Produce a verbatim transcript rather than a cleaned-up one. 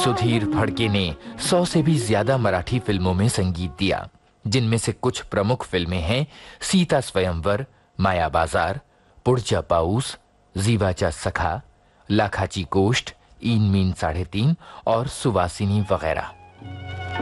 सुधीर फडके ने सौ से भी ज्यादा मराठी फिल्मों में संगीत दिया, जिनमें से कुछ प्रमुख फिल्में हैं सीता स्वयंवर, माया बाजार, पुढच्या पाऊस, जीवाचा सखा, लाखाची गोष्ट, इन मीन साढ़े तीन और सुवासिनी वगैरह।